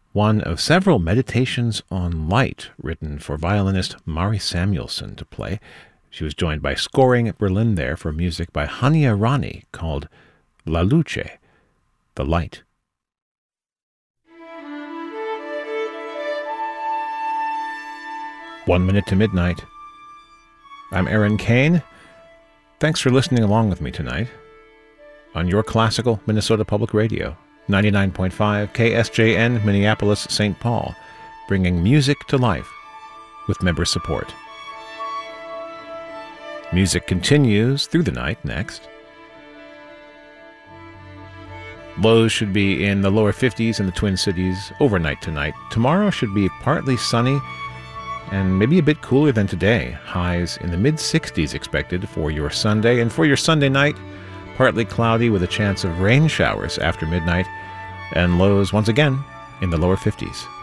one of several meditations on light written for violinist Mari Samuelson to play. She was joined by scoring at Berlin there for music by Hania Rani called La Luce, the light. One minute to midnight. I'm Aaron Kane. Thanks for listening along with me tonight on your classical Minnesota Public Radio, 99.5 KSJN Minneapolis, St. Paul, bringing music to life with member support. Music continues through the night next. Lows should be in the lower 50s in the Twin Cities overnight tonight. Tomorrow should be partly sunny and maybe a bit cooler than today. Highs in the mid-60s expected for your Sunday. And for your Sunday night, partly cloudy with a chance of rain showers after midnight, and lows once again in the lower 50s.